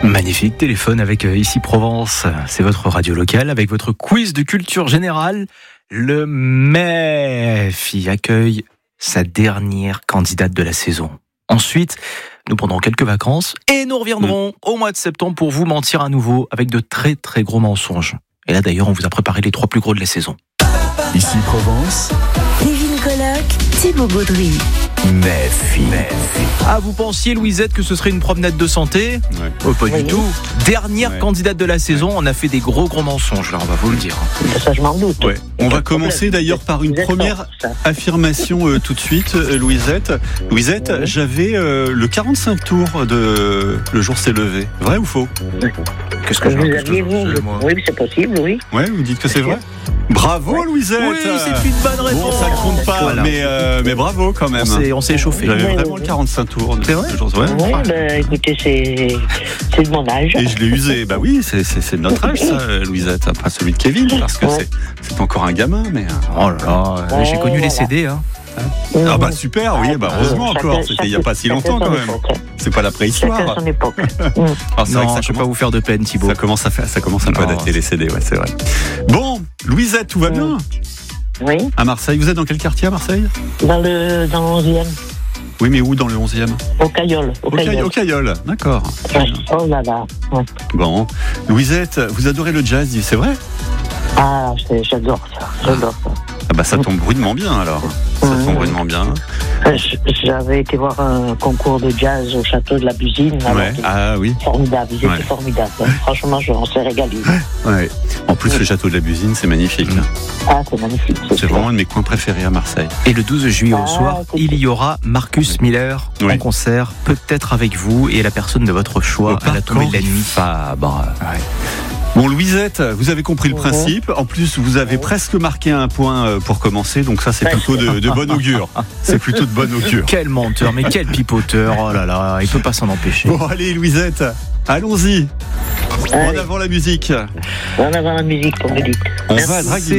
Magnifique téléphone avec Ici Provence. C'est votre radio locale avec votre quiz de culture générale. Le MEFI accueille sa dernière candidate de la saison. Ensuite, nous prendrons quelques vacances et nous reviendrons au mois de septembre pour vous mentir à nouveau avec de très très gros mensonges. Et là d'ailleurs, on vous a préparé les 3 plus gros de la saison. Ici Provence, Kevin Colloque, Thibaut Gaudry. MEFI. Ah, vous pensiez, Louisette, que ce serait une promenade de santé ? Pas du tout. Dernière candidate de la saison, on a fait des gros mensonges, là, on va vous le dire. Ça, je m'en doute. Ouais. On va commencer d'ailleurs par une première affirmation tout de suite, Louisette. Louisette, j'avais le 45 tours de Le jour s'est levé. Vrai ou faux ? Qu'est-ce que Vous aviez, vous, oui, c'est possible, oui. Ouais, vous dites que c'est vrai ? Bravo, Louisette. Oui, c'est une bonne réponse. Bon, ça compte pas, Voilà. mais bravo quand même. On s'est échauffé. J'avais vraiment le 45 tours. C'est vrai ? Oui, écoutez, c'est de mon âge. Et je l'ai usé. Bah oui, c'est de notre âge, ça, Louisette. Pas celui de Kevin, parce que c'est encore un gamin, mais. Oh là là, j'ai connu les CD, hein. Ah bah super, oui, bah heureusement encore. C'était il y a pas si longtemps quand même. C'est pas la préhistoire. Chacun son époque. Alors, c'est vrai que Non, je ne vais pas vous faire de peine, Thibaut. ça commence un peu à dater les CD, ouais, c'est vrai. Bon, Louisette, tout va bien Oui, à Marseille. Vous êtes dans quel quartier à Marseille ? dans le 11e, Oui, mais où dans le 11e ? au Caillol. Au Caillol, d'accord. Ouais. Oh là là. Ouais. Bon, Louisette, vous adorez le jazz, c'est vrai ? Ah, j'adore ça. Ah bah ça tombe bruyamment bien alors. Ça tombe bruyamment bien. J'avais été voir un concours de jazz au château de la Buzine. Ouais. Ah oui. Formidable, ils Ouais. étaient formidables. Franchement, on s'est régalé. Ouais. En plus, le château de la Buzine, c'est magnifique. Ah, c'est magnifique. C'est vraiment un de mes coins préférés à Marseille. Et le 12 juillet au soir, écoute. il y aura Marcus Miller en Oui. concert, peut-être avec vous et la personne de votre choix Au à la tombée de la Parc nuit. Fabre. Bon, Louisette, vous avez compris le principe. En plus, vous avez presque marqué un point pour commencer, donc ça, c'est plutôt de bon augure. C'est plutôt de bon augure. Quel menteur, mais quel pipoteur, oh là là, il peut pas s'en empêcher. Bon, allez, Louisette, allons-y. En Allez. avant la musique. En avant la musique, comme vous dites. On Merci. va draguer.